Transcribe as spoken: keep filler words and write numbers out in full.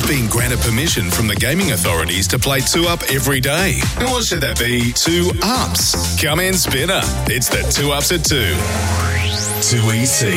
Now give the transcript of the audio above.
you've been granted permission from the gaming authorities to play two Up every day. Or should that be two Ups? Come in, Spinner. It's the two Ups at two. two E C.